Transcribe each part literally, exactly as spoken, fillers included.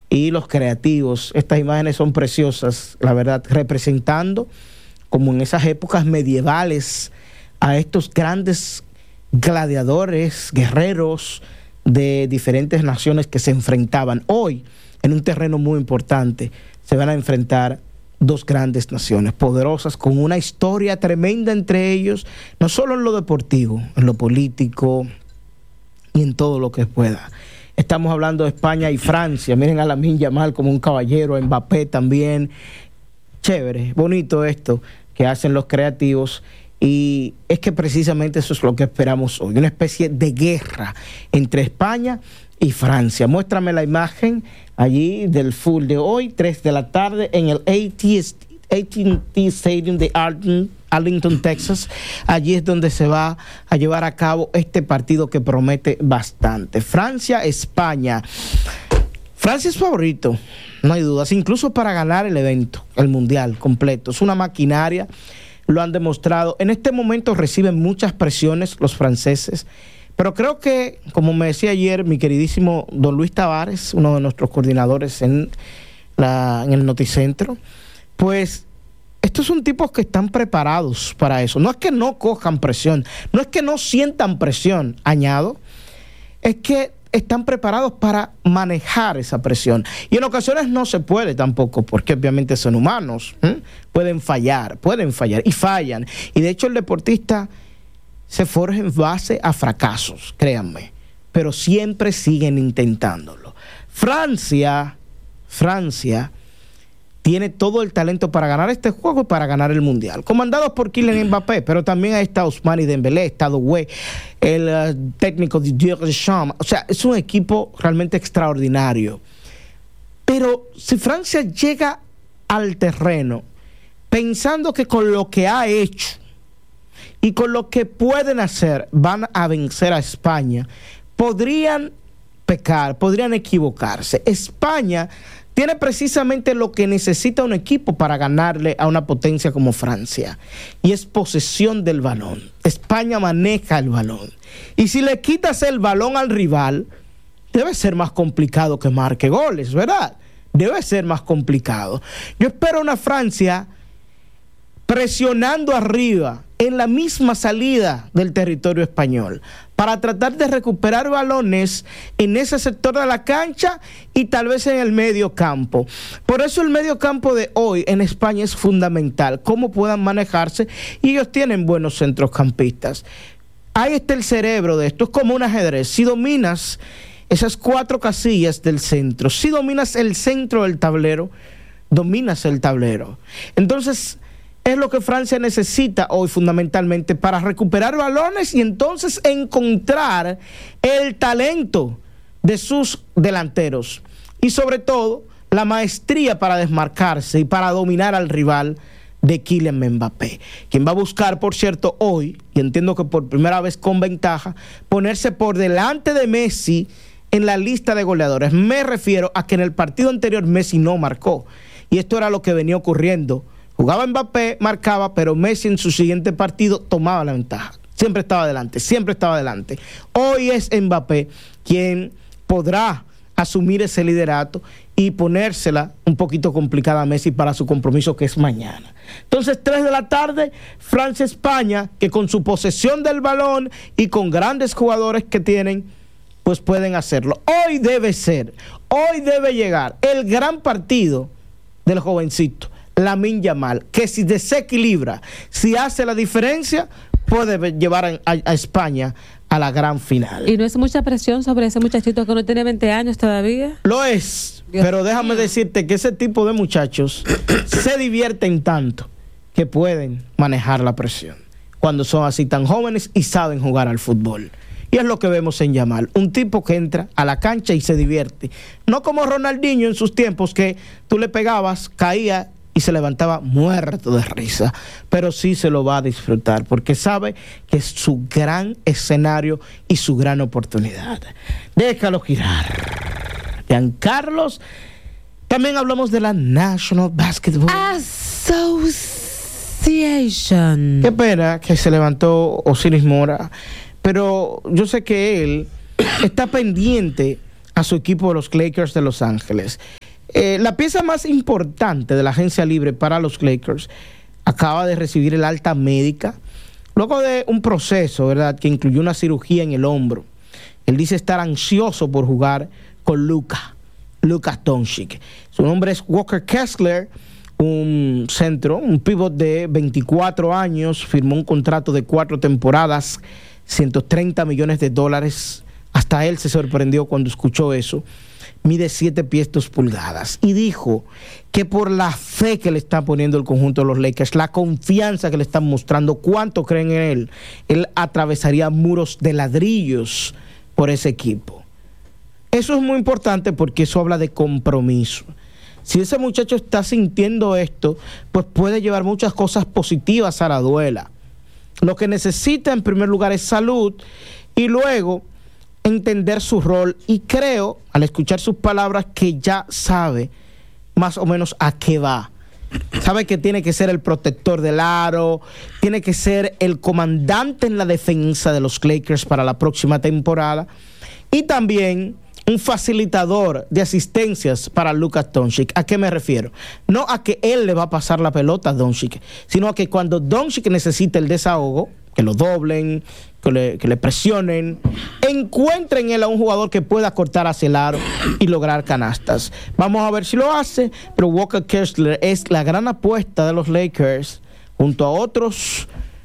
y los creativos. Estas imágenes son preciosas, la verdad, representando, como en esas épocas medievales, a estos grandes gladiadores, guerreros de diferentes naciones que se enfrentaban. Hoy, en un terreno muy importante, se van a enfrentar dos grandes naciones, poderosas, con una historia tremenda entre ellos, no solo en lo deportivo, en lo político y en todo lo que pueda. Estamos hablando de España y Francia. Miren a Lamine Yamal como un caballero, a Mbappé también. Chévere, bonito esto que hacen los creativos. Y es que precisamente eso es lo que esperamos hoy, una especie de guerra entre España y Francia. Muéstrame la imagen allí del full de hoy, tres de la tarde, en el A T and T Stadium de Arlington, Arlington, Texas. Allí es donde se va a llevar a cabo este partido que promete bastante. Francia-España. Francia es favorito, no hay dudas, incluso para ganar el evento, el mundial completo. Es una maquinaria, lo han demostrado. En este momento reciben muchas presiones los franceses, pero creo que, como me decía ayer mi queridísimo don Luis Tavares, uno de nuestros coordinadores en, la, en el Noticentro, pues estos son tipos que están preparados para eso. No es que no cojan presión, no es que no sientan presión, añado, es que están preparados para manejar esa presión. Y en ocasiones no se puede tampoco, porque obviamente son humanos, ¿eh? Pueden fallar, pueden fallar, y fallan. Y de hecho el deportista se forja en base a fracasos, créanme, pero siempre siguen intentándolo. Francia, Francia tiene todo el talento para ganar este juego y para ganar el mundial, comandados por Kylian Mbappé, pero también ahí está Ousmane Dembélé, está Doué, el uh, técnico de Didier Deschamps. O sea, es un equipo realmente extraordinario. Pero si Francia llega al terreno pensando que con lo que ha hecho y con lo que pueden hacer van a vencer a España, podrían pecar, podrían equivocarse. España tiene precisamente lo que necesita un equipo para ganarle a una potencia como Francia, y es posesión del balón. España maneja el balón, y si le quitas el balón al rival, debe ser más complicado que marque goles, ¿verdad? Debe ser más complicado. Yo espero una Francia presionando arriba en la misma salida del territorio español para tratar de recuperar balones en ese sector de la cancha y tal vez en el medio campo. Por eso el medio campo de hoy en España es fundamental, cómo puedan manejarse, y ellos tienen buenos centrocampistas. Ahí está el cerebro de esto, es como un ajedrez. Si dominas esas cuatro casillas del centro, si dominas el centro del tablero, dominas el tablero. Entonces, es lo que Francia necesita hoy fundamentalmente para recuperar balones y entonces encontrar el talento de sus delanteros. Y sobre todo, la maestría para desmarcarse y para dominar al rival de Kylian Mbappé, quien va a buscar, por cierto, hoy, y entiendo que por primera vez con ventaja, ponerse por delante de Messi en la lista de goleadores. Me refiero a que en el partido anterior Messi no marcó, y esto era lo que venía ocurriendo. Jugaba Mbappé, marcaba, pero Messi en su siguiente partido tomaba la ventaja. Siempre estaba adelante, siempre estaba adelante. Hoy es Mbappé quien podrá asumir ese liderato y ponérsela un poquito complicada a Messi para su compromiso, que es mañana. Entonces, tres de la tarde, Francia-España, que con su posesión del balón y con grandes jugadores que tienen, pues pueden hacerlo. Hoy debe ser, hoy debe llegar el gran partido del jovencito Lamine Yamal, que si desequilibra, si hace la diferencia, puede llevar a, a, a España a la gran final. ¿Y no es mucha presión sobre ese muchachito que no tiene veinte años todavía? Lo es, Dios pero déjame mío. decirte que ese tipo de muchachos se divierten tanto que pueden manejar la presión cuando son así tan jóvenes y saben jugar al fútbol. Y es lo que vemos en Yamal, un tipo que entra a la cancha y se divierte. No como Ronaldinho en sus tiempos, que tú le pegabas, caía y se levantaba muerto de risa, pero sí se lo va a disfrutar porque sabe que es su gran escenario y su gran oportunidad. Déjalo girar. Giancarlos. También hablamos de la National Basketball Association. Qué pena que se levantó Osiris Mora, pero yo sé que él está pendiente a su equipo de los Lakers de Los Ángeles. Eh, la pieza más importante de la agencia libre para los Lakers acaba de recibir el alta médica luego de un proceso, ¿verdad?, que incluyó una cirugía en el hombro. Él dice estar ansioso por jugar con Luka, Luka Doncic. Su nombre es Walker Kessler, un centro, un pívot de veinticuatro años, firmó un contrato de cuatro temporadas, ciento treinta millones de dólares. Hasta él se sorprendió cuando escuchó eso. Mide siete pies dos pulgadas y dijo que por la fe que le está poniendo el conjunto de los Lakers, la confianza que le están mostrando, cuánto creen en él, él atravesaría muros de ladrillos por ese equipo. Eso es muy importante porque eso habla de compromiso. Si ese muchacho está sintiendo esto, pues puede llevar muchas cosas positivas a la duela. Lo que necesita en primer lugar es salud y luego entender su rol, y creo, al escuchar sus palabras, que ya sabe más o menos a qué va. Sabe que tiene que ser el protector del aro, tiene que ser el comandante en la defensa de los Lakers para la próxima temporada, y también un facilitador de asistencias para Luka Doncic. ¿A qué me refiero? No a que él le va a pasar la pelota a Doncic, sino a que cuando Doncic necesite el desahogo, que lo doblen, que le, que le presionen, encuentren él a un jugador que pueda cortar hacia el aro y lograr canastas. Vamos a ver si lo hace, pero Walker Kessler es la gran apuesta de los Lakers, junto a otros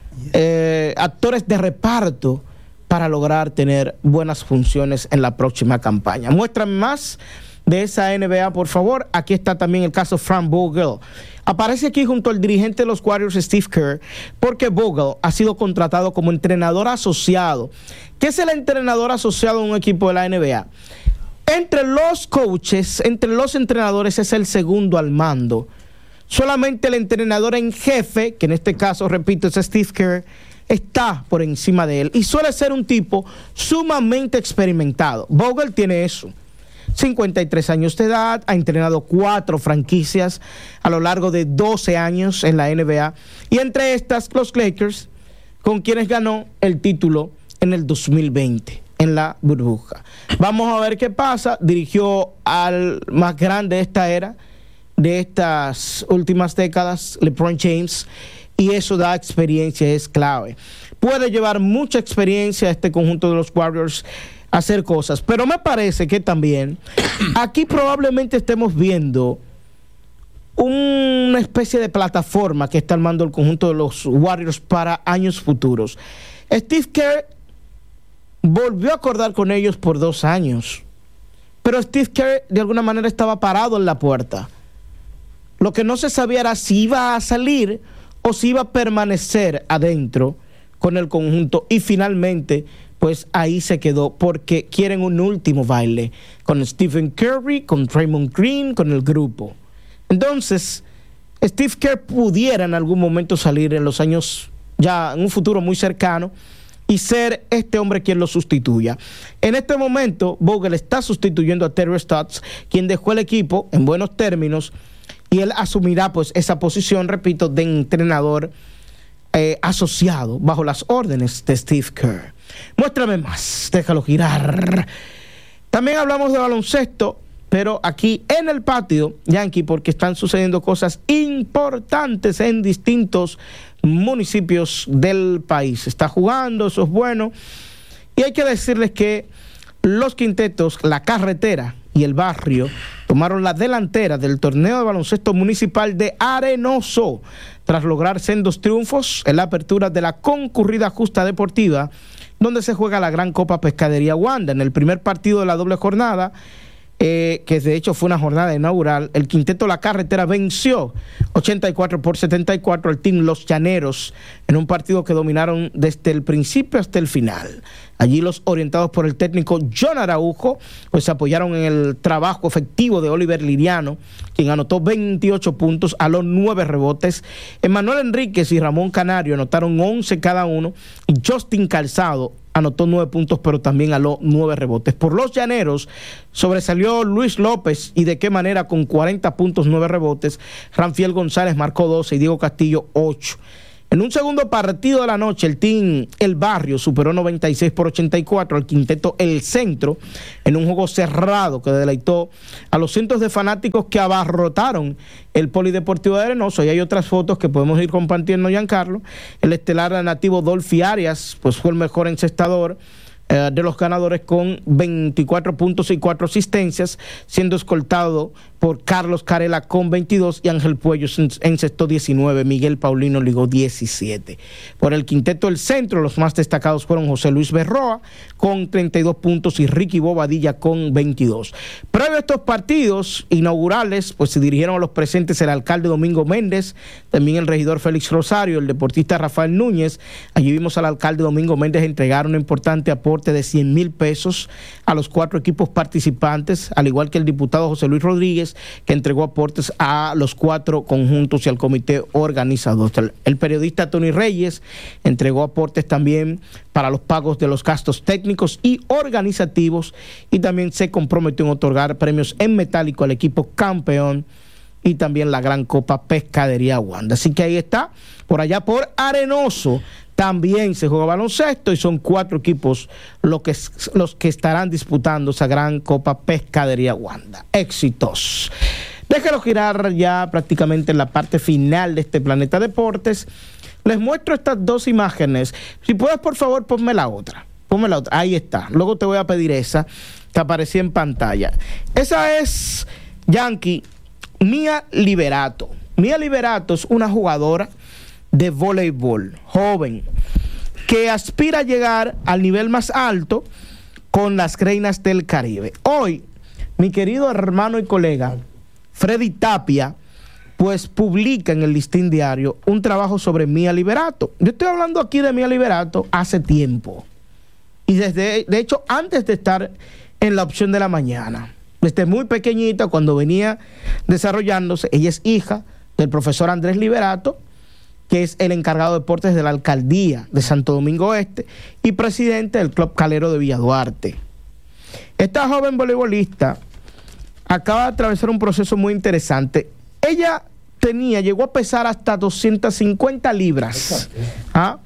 eh, actores de reparto, para lograr tener buenas funciones en la próxima campaña. Muéstrame más de esa N B A, por favor. Aquí está también el caso Frank Vogel. Aparece aquí junto al dirigente de los Warriors, Steve Kerr, porque Vogel ha sido contratado como entrenador asociado. ¿Qué es el entrenador asociado de un equipo de la N B A? Entre los coaches, entre los entrenadores, es el segundo al mando. Solamente el entrenador en jefe, que en este caso, repito, es Steve Kerr, está por encima de él y suele ser un tipo sumamente experimentado. Vogel tiene eso. cincuenta y tres años de edad, ha entrenado cuatro franquicias a lo largo de doce años en la N B A, y entre estas los Lakers, con quienes ganó el título en el dos mil veinte en la burbuja. Vamos a ver qué pasa. Dirigió al más grande de esta era, de estas últimas décadas, LeBron James, y eso da experiencia, es clave. Puede llevar mucha experiencia a este conjunto de los Warriors a hacer cosas, pero me parece que también aquí probablemente estemos viendo una especie de plataforma que está armando el conjunto de los Warriors para años futuros. Steve Kerr volvió a acordar con ellos por dos años, pero Steve Kerr de alguna manera estaba parado en la puerta. Lo que no se sabía era si iba a salir o si iba a permanecer adentro con el conjunto, y finalmente pues ahí se quedó porque quieren un último baile con Stephen Curry, con Draymond Green, con el grupo. Entonces Steve Kerr pudiera en algún momento salir en los años, ya en un futuro muy cercano, y ser este hombre quien lo sustituya. En este momento Vogel está sustituyendo a Terry Stotts, quien dejó el equipo en buenos términos, y él asumirá pues esa posición, repito, de entrenador eh, asociado bajo las órdenes de Steve Kerr. Muéstrame más, déjalo girar. También hablamos de baloncesto, pero aquí en el patio Yankee, porque están sucediendo cosas importantes en distintos municipios del país. Está jugando, eso es bueno, y hay que decirles que los quintetos, la carretera y el barrio tomaron la delantera del torneo de baloncesto municipal de Arenoso tras lograr sendos triunfos en la apertura de la concurrida justa deportiva, donde se juega la Gran Copa Pescadería Wanda. En el primer partido de la doble jornada, eh, que de hecho fue una jornada inaugural, el quinteto La Carretera venció ochenta y cuatro por setenta y cuatro al team Los Llaneros en un partido que dominaron desde el principio hasta el final. Allí los orientados por el técnico John Araujo pues se apoyaron en el trabajo efectivo de Oliver Liriano, quien anotó veintiocho puntos a los nueve rebotes. Emanuel Enríquez y Ramón Canario anotaron once cada uno, y Justin Calzado anotó nueve puntos, pero también a los nueve rebotes. Por los Llaneros sobresalió Luis López, y de qué manera, con cuarenta puntos, nueve rebotes. Ranfiel González marcó doce y Diego Castillo ocho. En un segundo partido de la noche, el team El Barrio superó noventa y seis por ochenta y cuatro al quinteto El Centro en un juego cerrado que deleitó a los cientos de fanáticos que abarrotaron el Polideportivo de Arenoso. Y hay otras fotos que podemos ir compartiendo, Giancarlo. El estelar nativo Dolphy Arias pues fue el mejor encestador eh, de los ganadores con veinticuatro puntos y cuatro asistencias, siendo escoltado por Carlos Carela con veintidós y Ángel Puello encestó diecinueve, Miguel Paulino ligó diecisiete. Por el quinteto del Centro, los más destacados fueron José Luis Berroa con treinta y dos puntos y Ricky Bobadilla con veintidós. Previo a estos partidos inaugurales, pues se dirigieron a los presentes el alcalde Domingo Méndez, también el regidor Félix Rosario, el deportista Rafael Núñez. Allí vimos al alcalde Domingo Méndez entregar un importante aporte de cien mil pesos a los cuatro equipos participantes, al igual que el diputado José Luis Rodríguez, que entregó aportes a los cuatro conjuntos y al comité organizador. El periodista Tony Reyes entregó aportes también para los pagos de los gastos técnicos y organizativos, y también se comprometió en otorgar premios en metálico al equipo campeón y también la Gran Copa Pescadería Wanda. Así que ahí está, por allá por Arenoso también se juega baloncesto y son cuatro equipos los que, los que estarán disputando esa Gran Copa Pescadería Wanda. Éxitos. Déjalo girar ya prácticamente en la parte final de este Planeta Deportes. Les muestro estas dos imágenes. Si puedes, por favor, ponme la otra. Ponme la otra. Ahí está. Luego te voy a pedir esa que aparecía en pantalla. Esa es, Yankee, Mía Liberato. Mía Liberato es una jugadora de voleibol, joven, que aspira a llegar al nivel más alto con las Reinas del Caribe. Hoy, mi querido hermano y colega, Freddy Tapia, pues publica en el Listín Diario un trabajo sobre Mía Liberato. Yo estoy hablando aquí de Mía Liberato hace tiempo. Y desde, de hecho, antes de estar en la opción de la mañana, desde muy pequeñita, cuando venía desarrollándose, ella es hija del profesor Andrés Liberato, que es el encargado de deportes de la alcaldía de Santo Domingo Este y presidente del Club Calero de Villa Duarte. Esta joven voleibolista acaba de atravesar un proceso muy interesante. Ella tenía, llegó a pesar hasta doscientas cincuenta libras. ¿Ah?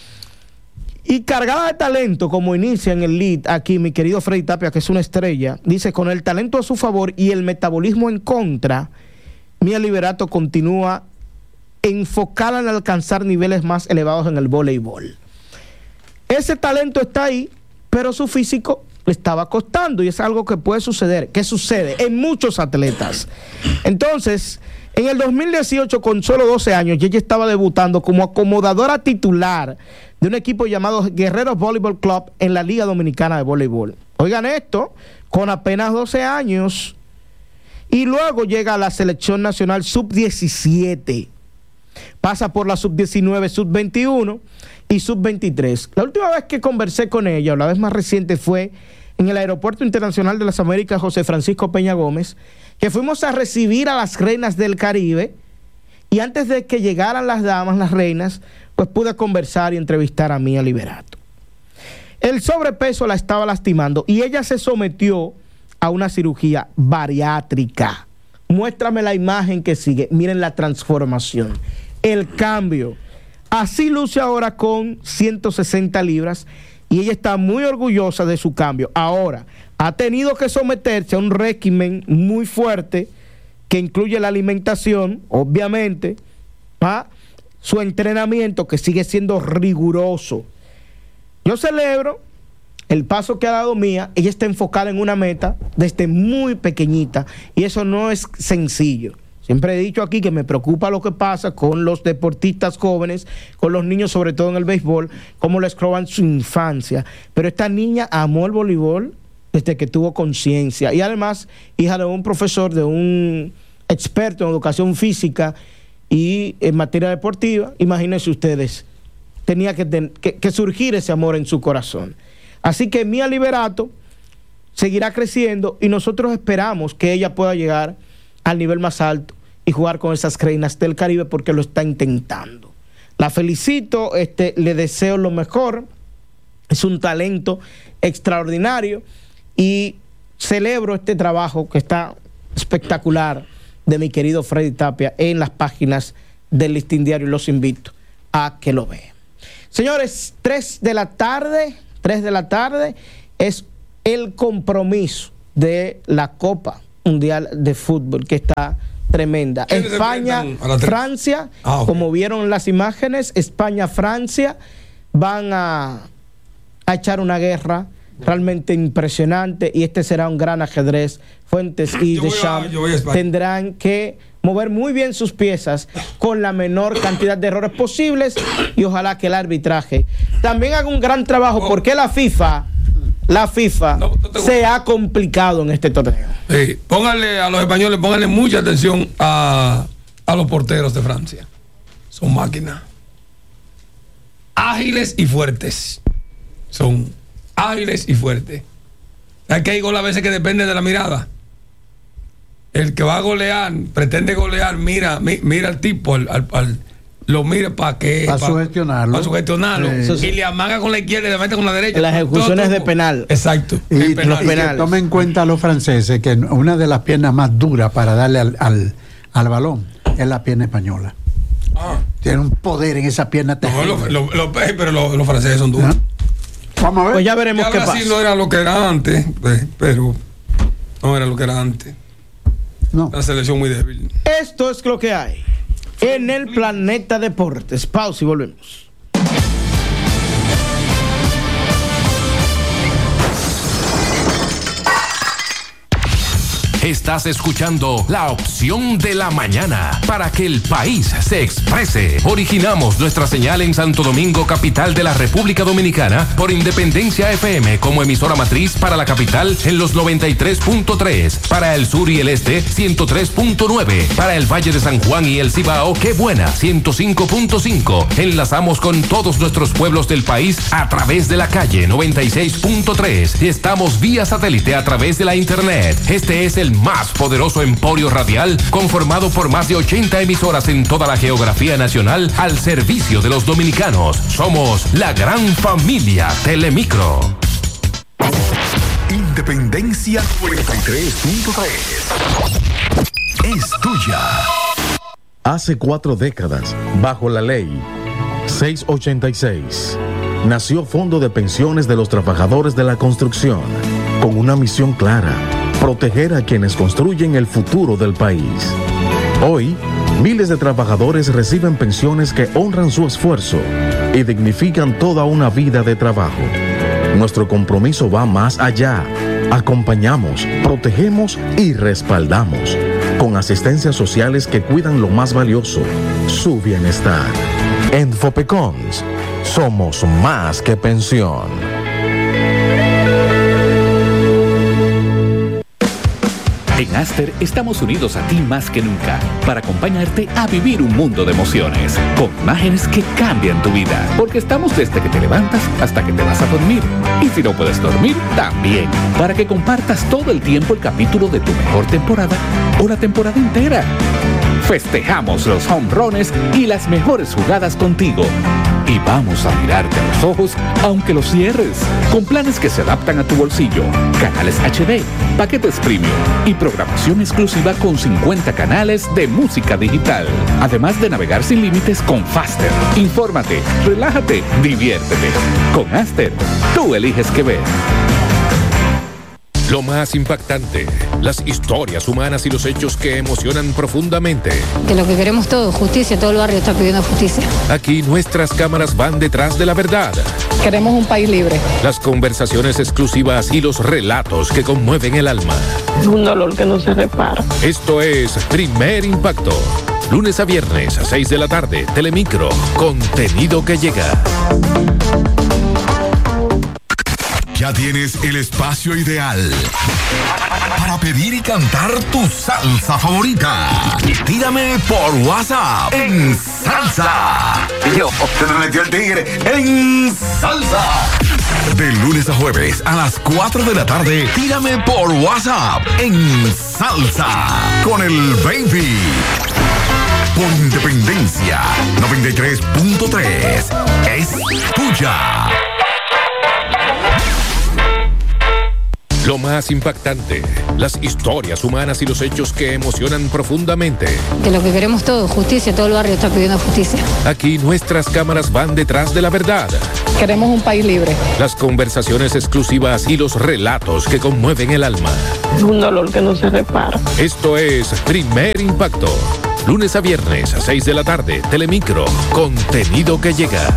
Y cargada de talento, como inicia en el lead aquí mi querido Freddy Tapia, que es una estrella, dice: con el talento a su favor y el metabolismo en contra, Mía Liberato continúa enfocada en alcanzar niveles más elevados en el voleibol. Ese talento está ahí, pero su físico le estaba costando, y es algo que puede suceder, que sucede en muchos atletas. Entonces, en el dos mil dieciocho, con solo doce años, ella estaba debutando como acomodadora titular de un equipo llamado Guerreros Volleyball Club en la Liga Dominicana de Voleibol. Oigan esto, con apenas doce años, y luego llega a la selección nacional sub diecisiete. Pasa por la sub diecinueve, sub veintiuno y sub veintitrés. La última vez que conversé con ella, o la vez más reciente, fue en el Aeropuerto Internacional de las Américas José Francisco Peña Gómez, que fuimos a recibir a las Reinas del Caribe, y antes de que llegaran las damas, las reinas, pues pude conversar y entrevistar a Mía Liberato. El sobrepeso la estaba lastimando y ella se sometió a una cirugía bariátrica. Muéstrame la imagen que sigue. Miren la transformación, el cambio. Así luce ahora con ciento sesenta libras, y ella está muy orgullosa de su cambio. Ahora, ha tenido que someterse a un régimen muy fuerte que incluye la alimentación, obviamente, ¿ah? Su entrenamiento, que sigue siendo riguroso. Yo celebro el paso que ha dado Mía. Ella está enfocada en una meta desde muy pequeñita, y eso no es sencillo. Siempre he dicho aquí que me preocupa lo que pasa con los deportistas jóvenes, con los niños, sobre todo en el béisbol, cómo les roban su infancia. Pero esta niña amó el voleibol desde que tuvo conciencia, y además hija de un profesor, de un experto en educación física y en materia deportiva. Imagínense ustedes, tenía que, ten, que, que surgir ese amor en su corazón. Así que Mía Liberato seguirá creciendo, y nosotros esperamos que ella pueda llegar al nivel más alto y jugar con esas Reinas del Caribe, porque lo está intentando. La felicito, este, le deseo lo mejor. Es un talento extraordinario, y celebro este trabajo que está espectacular de mi querido Freddy Tapia en las páginas del Listín Diario, y los invito a que lo vean. Señores, tres de la tarde, tres de la tarde es el compromiso de la Copa Mundial de Fútbol, que está tremenda. España, Francia, ah, okay. Como vieron las imágenes, España, Francia van a, a echar una guerra realmente impresionante, y este será un gran ajedrez. Fuentes y Deschamps tendrán que mover muy bien sus piezas con la menor cantidad de errores posibles, y ojalá que el arbitraje también haga un gran trabajo, oh. porque la FIFA la FIFA no, no se ha complicado en este torneo. Sí, pónganle a los españoles, pónganle mucha atención a, a los porteros de Francia. Son máquinas ágiles y fuertes. Son ágiles y fuertes. Aquí hay gol a veces que depende de la mirada. El que va a golear, pretende golear, mira, mi, mira al tipo, al, al, al lo mire para que para sugestionarlo, para sugestionarlo sí. Y le amaga con la izquierda y le mete con la derecha. Las ejecuciones de penal. Exacto. Y, penal. y que tomen en cuenta a los franceses que una de las piernas más duras para darle al, al, al balón es la pierna española. Ah. Tiene un poder en esa pierna. No, lo, lo, lo, pero los, los franceses son duros. ¿Ah? Vamos a ver. Pues ya veremos qué pasa. Brasil no era lo que era antes, pero no era lo que era antes. No. La selección muy débil. Esto es lo que hay en el Planeta Deportes. Pausa y volvemos. Estás escuchando La Opción de la Mañana para que el país se exprese. Originamos nuestra señal en Santo Domingo, capital de la República Dominicana, por Independencia F M como emisora matriz para la capital en los noventa y tres punto tres, para el sur y el este ciento tres punto nueve, para el Valle de San Juan y el Cibao, qué buena, ciento cinco punto cinco. Enlazamos con todos nuestros pueblos del país a través de la calle noventa y seis punto tres y estamos vía satélite a través de la internet. Este es el más poderoso emporio radial, conformado por más de ochenta emisoras en toda la geografía nacional al servicio de los dominicanos. Somos la gran familia Telemicro. Independencia noventa y tres punto tres es tuya. Hace cuatro décadas, bajo la ley seiscientos ochenta y seis, nació Fondo de Pensiones de los Trabajadores de la Construcción, con una misión clara: proteger a quienes construyen el futuro del país. Hoy, miles de trabajadores reciben pensiones que honran su esfuerzo y dignifican toda una vida de trabajo. Nuestro compromiso va más allá. Acompañamos, protegemos y respaldamos, con asistencias sociales que cuidan lo más valioso, su bienestar. En Fopecons, somos más que pensión. En Aster estamos unidos a ti más que nunca para acompañarte a vivir un mundo de emociones, con imágenes que cambian tu vida, porque estamos desde que te levantas hasta que te vas a dormir. Y si no puedes dormir, también, para que compartas todo el tiempo el capítulo de tu mejor temporada o la temporada entera. Festejamos los home runs y las mejores jugadas contigo. Y vamos a mirarte a los ojos aunque los cierres, con planes que se adaptan a tu bolsillo, canales H D, paquetes premium y programación exclusiva con cincuenta canales de música digital. Además de navegar sin límites con Faster. Infórmate, relájate, diviértete. Con Aster, tú eliges qué ver. Lo más impactante, las historias humanas y los hechos que emocionan profundamente. Que lo que queremos todos, justicia, todo el barrio está pidiendo justicia. Aquí nuestras cámaras van detrás de la verdad. Queremos un país libre. Las conversaciones exclusivas y los relatos que conmueven el alma. Es un dolor que no se repara. Esto es Primer Impacto. Lunes a viernes a seis de la tarde, Telemicro, contenido que llega. Ya tienes el espacio ideal para pedir y cantar tu salsa favorita. Tírame por WhatsApp en salsa. Yo, se me metió el tigre en salsa. De lunes a jueves a las cuatro de la tarde, tírame por WhatsApp en salsa con el baby. Por Independencia noventa y tres punto tres es tuya. Lo más impactante, las historias humanas y los hechos que emocionan profundamente. Que lo que queremos todos, justicia, todo el barrio está pidiendo justicia. Aquí nuestras cámaras van detrás de la verdad. Queremos un país libre. Las conversaciones exclusivas y los relatos que conmueven el alma. Es un dolor que no se repara. Esto es Primer Impacto. Lunes a viernes a seis de la tarde, Telemicro, contenido que llega.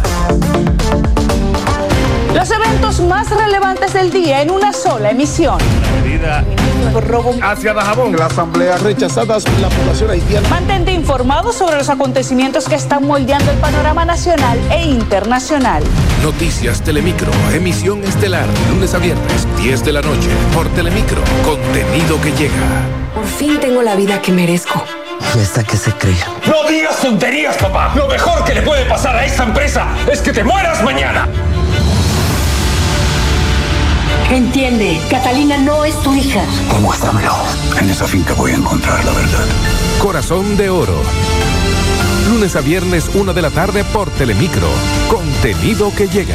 Los eventos más relevantes del día en una sola emisión. Medida por robo hacia Dajabón. La asamblea rechazadas la población haitiana. Mantente informado sobre los acontecimientos que están moldeando el panorama nacional e internacional. Noticias Telemicro, emisión estelar, lunes a viernes, diez de la noche, por Telemicro, contenido que llega. Por fin tengo la vida que merezco. ¿Y esta qué se cree? No digas tonterías, papá. Lo mejor que le puede pasar a esta empresa es que te mueras mañana. Entiende, Catalina no es tu hija. Demuéstramelo. En esa finca voy a encontrar la verdad. Corazón de Oro. Lunes a viernes, una de la tarde por Telemicro. Contenido que llega.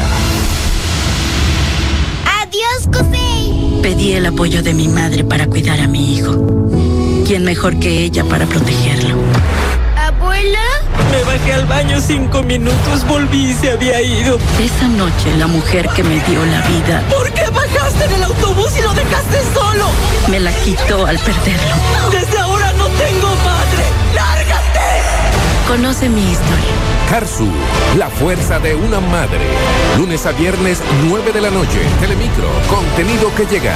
Adiós, Cosey. Pedí el apoyo de mi madre para cuidar a mi hijo. ¿Quién mejor que ella para protegerlo? ¿Abuela? Me bajé al baño cinco minutos, volví y se había ido. Esa noche la mujer que me dio la vida... ¿Por qué bajaste en el autobús y lo dejaste solo? Me la quitó al perderlo. Desde ahora no tengo madre. ¡Lárgate! Conoce mi historia. Carsu, la fuerza de una madre. Lunes a viernes, nueve de la noche. Telemicro, contenido que llega.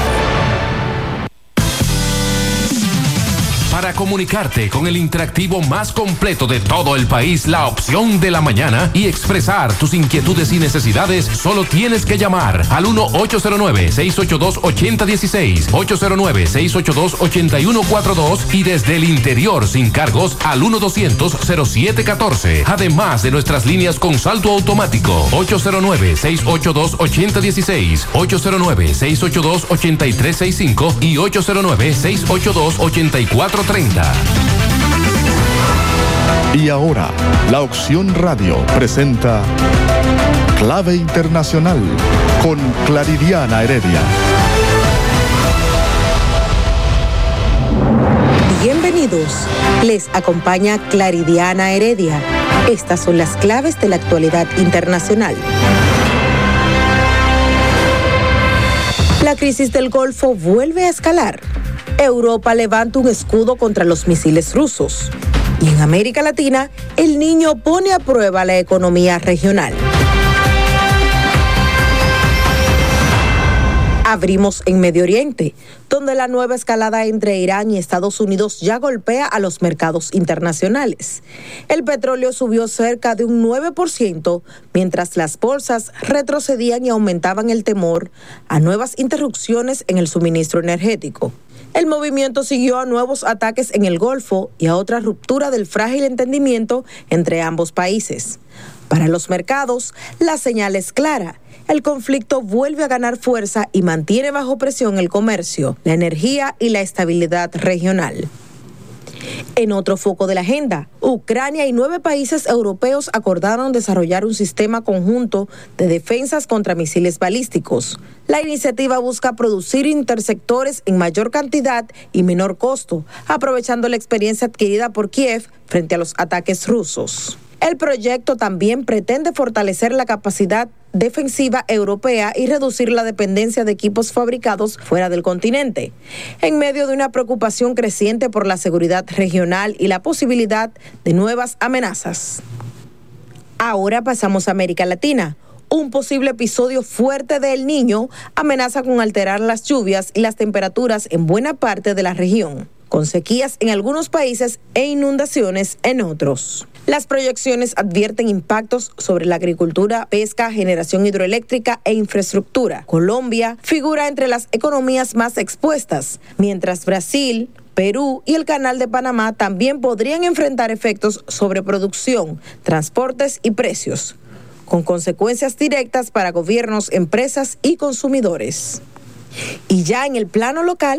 Para comunicarte con el interactivo más completo de todo el país, la opción de la mañana, y expresar tus inquietudes y necesidades, solo tienes que llamar al uno ocho cero nueve, seis ocho dos, ocho cero uno seis, ocho cero nueve, seis ocho dos, ocho uno cuatro dos y desde el interior sin cargos al uno doscientos, cero siete catorce. Además de nuestras líneas con saldo automático ocho cero nueve, seis ocho dos, ocho cero uno seis, ocho cero nueve, seis ocho dos, ocho tres seis cinco y ocho cero nueve, seis ocho dos, ocho cuatro treinta. Y ahora, la Opción Radio presenta Clave Internacional con Claridiana Heredia. Bienvenidos. Les acompaña Claridiana Heredia. Estas son las claves de la actualidad internacional. La crisis del Golfo vuelve a escalar. Europa levanta un escudo contra los misiles rusos. Y en América Latina, el Niño pone a prueba la economía regional. Abrimos en Medio Oriente, donde la nueva escalada entre Irán y Estados Unidos ya golpea a los mercados internacionales. El petróleo subió cerca de un nueve por ciento, mientras las bolsas retrocedían y aumentaban el temor a nuevas interrupciones en el suministro energético. El movimiento siguió a nuevos ataques en el Golfo y a otra ruptura del frágil entendimiento entre ambos países. Para los mercados, la señal es clara. El conflicto vuelve a ganar fuerza y mantiene bajo presión el comercio, la energía y la estabilidad regional. En otro foco de la agenda, Ucrania y nueve países europeos acordaron desarrollar un sistema conjunto de defensas contra misiles balísticos. La iniciativa busca producir interceptores en mayor cantidad y menor costo, aprovechando la experiencia adquirida por Kiev frente a los ataques rusos. El proyecto también pretende fortalecer la capacidad defensiva europea y reducir la dependencia de equipos fabricados fuera del continente, en medio de una preocupación creciente por la seguridad regional y la posibilidad de nuevas amenazas. Ahora pasamos a América Latina. Un posible episodio fuerte de El Niño amenaza con alterar las lluvias y las temperaturas en buena parte de la región, con sequías en algunos países e inundaciones en otros. Las proyecciones advierten impactos sobre la agricultura, pesca, generación hidroeléctrica e infraestructura. Colombia figura entre las economías más expuestas, mientras Brasil, Perú y el Canal de Panamá también podrían enfrentar efectos sobre producción, transportes y precios, con consecuencias directas para gobiernos, empresas y consumidores. Y ya en el plano local,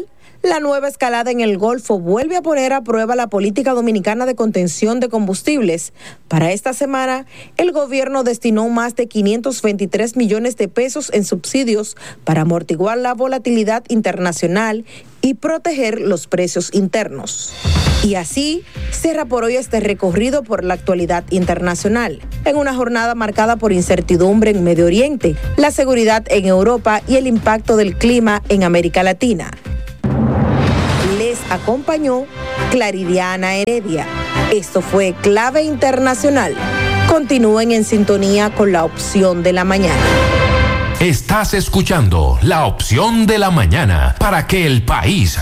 La nueva escalada en el Golfo vuelve a poner a prueba la política dominicana de contención de combustibles. Para esta semana, el gobierno destinó más de quinientos veintitrés millones de pesos en subsidios para amortiguar la volatilidad internacional y proteger los precios internos. Y así cierra por hoy este recorrido por la actualidad internacional, en una jornada marcada por incertidumbre en Medio Oriente, la seguridad en Europa y el impacto del clima en América Latina. Les acompañó Claridiana Heredia. Esto fue Clave Internacional. Continúen en sintonía con la opción de la mañana. Estás escuchando La Opción de la Mañana para que el país